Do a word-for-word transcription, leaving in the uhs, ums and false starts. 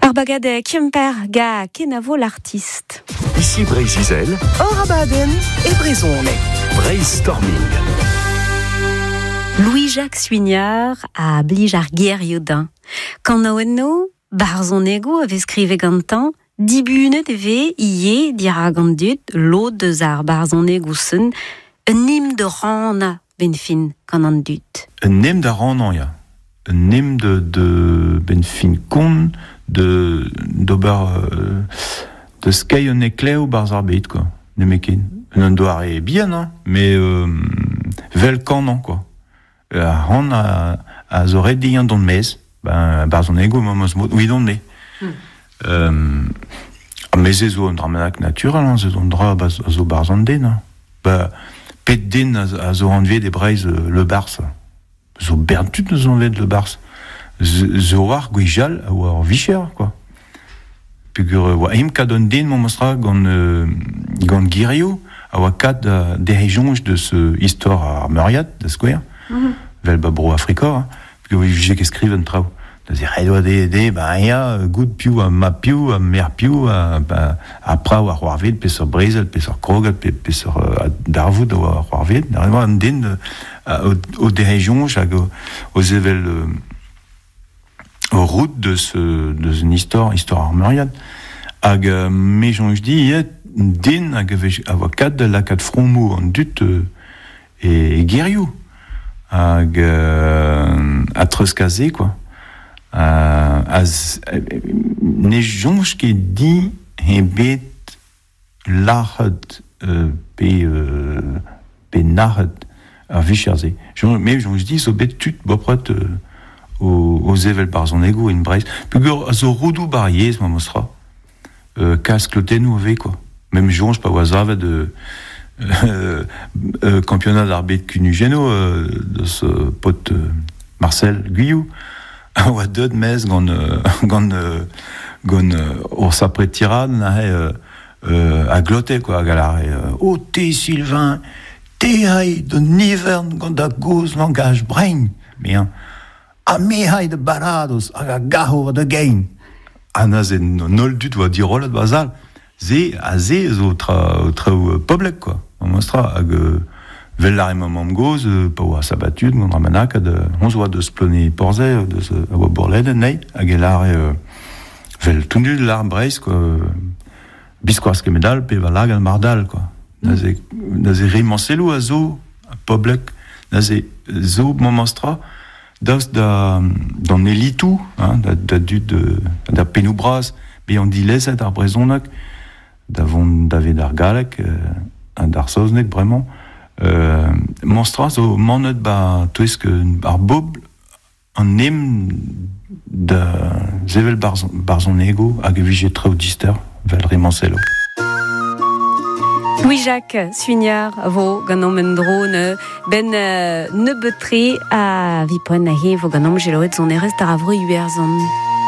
Ar bagad e Kemper ga kenavo l'artiste. Ici Brésil, Orabaden et Brezone. Brainstorming. Louis-Jacques Suignard a blij ar gerioudin. Quand naoenno, barzon ego avait skrive gantan, dibunet eve ie dira gandut l'eau deus ar barzon egousen, un hymne de rana ben fin kan an dut. Un hymne de rana, ya. Un hymne de, de ben fin kon, de d'ober euh, de skei un ekleo barz ar bet, quoi. Nemekin. Un doare e bien, hein, mais euh, vel kanan, quoi. A ran a, a zo red dian don mez, ben, barz an ego momos mod, oui don me. Mm. Euh, a mez e zo an dramanak natural, hein, zo an dra a zo barz an den, hein. Ba, pet den a, a zo an ved e breiz euh, le barz. Zo berntud zo an ved le barz. Zo war gwejal a war vicher, quoi. Pugur oa im kadon den mo mostra gant euh, gant girio a oa kad uh, de rejonj de ce histoire ar meuriad da skouer, mm-hmm. vel babro afrikor, hein. Pugur oa vije ket skriven trao. Da zi redoa de de, ba ya, gout piou a ma piou, a mer piou, a, ba, a prao a c'hoarvet, pesor brezel, pesor krogat, pesor uh, darvoud a c'hoarvet. Da redoa an den uh, o, o de rejonj hag o, o zevel... Uh, aux routes de ce de une histoire histoire armuriade hag euh, mais j'en je dis il din hag avocat de la quatre fromo en dut euh, et guerriou hag euh, à treskazé quoi euh, as ne jonge qui dit hebet lahed euh, pe euh, pe nahed a vicherzé mais j'en je dis so bet tut boprot euh, aux evel barzon ego in Breiz. Pugur a zo roudou bariez ma mostra. Euh, casque le tenou ave, quoi. Même jonge pa oazave de euh, euh, championnat d'arbet cunugeno euh, de ce pote euh, Marcel Guyou. A oa deud mez gant euh, gant euh, gant euh, or sapre tirad na euh, euh, a glote, quoi, a galare. Euh, oh, te Sylvain, te hai de nivern gant a goz langage brain. Bien. A me hai de barados hag a gaho de gain. Ana ze nol dut oa dirolet bazal. Ze, a ze zo tra, tra uh, poblek, quoi. On mostra hag uh, vel la remam am goz, uh, pa oa sabatud, gant ramanak, ad on oa deus ploni porze, deus a oa borled, nei, hag e lare uh, vel tundu de l'ar breiz, quoi. Biskoaz ke medal, pe va lag al mardal, quoi. Mm. Na ze, na ze rimanselou a zo, a poblek, na ze zo mo mostra, daus da d'an elitou, hein, da, da dud de, da penoubraz, be an dilezet ar brezonak, da vont davet ar galek, euh, d'ar soznek, bremañ, euh, monstra zo manet ba touesk ar bob an em da zevel barzon, barzon ego hag e vije treo dister vel remanselo. Louis-Jacques Suignard vo ganom en drone ben uh, ne betre a vipon a he vo ganom geloet zon erez dar avro uerzon.